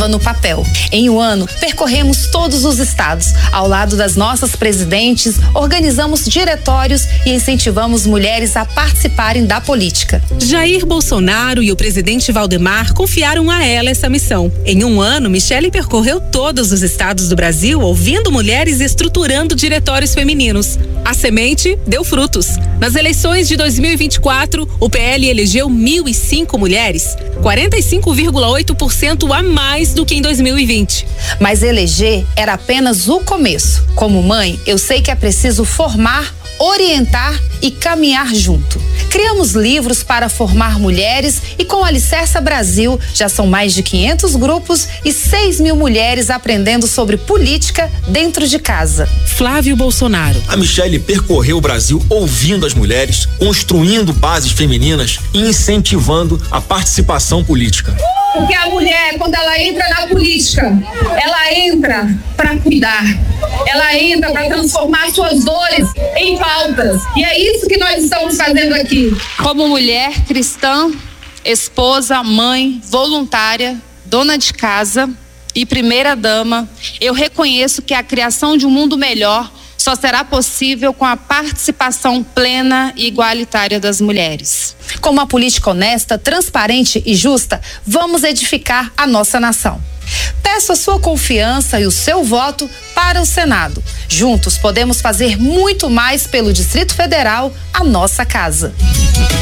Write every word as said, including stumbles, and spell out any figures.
estava no papel. Em um ano, percorremos todos os estados. Ao lado das nossas presidentes, organizamos diretórios e incentivamos mulheres a participarem da política. Jair Bolsonaro e o presidente Valdemar confiaram a ela essa missão. Em um ano, Michele percorreu todos os estados do Brasil, ouvindo mulheres e estruturando diretórios femininos. A semente deu frutos. Nas eleições de dois mil e vinte e quatro, o P L elegeu mil e cinco mulheres, quarenta e cinco vírgula oito por cento a mais do que em dois mil e vinte. Mas eleger era apenas o começo. Como mãe, eu sei que é preciso formar, orientar e caminhar junto. Criamos livros para formar mulheres e com a Alicerça Brasil já são mais de quinhentos grupos e seis mil mulheres aprendendo sobre política dentro de casa. Flávio Bolsonaro. A Michele percorreu o Brasil ouvindo as mulheres, construindo bases femininas e incentivando a participação política. Porque a mulher, quando ela entra na política, ela entra para cuidar, ela entra para transformar suas dores em pautas. E é isso que nós estamos fazendo aqui. Como mulher cristã, esposa, mãe, voluntária, dona de casa e primeira dama, eu reconheço que a criação de um mundo melhor só será possível com a participação plena e igualitária das mulheres. Com uma política honesta, transparente e justa, vamos edificar a nossa nação. Peço a sua confiança e o seu voto para o Senado. Juntos podemos fazer muito mais pelo Distrito Federal, a nossa casa.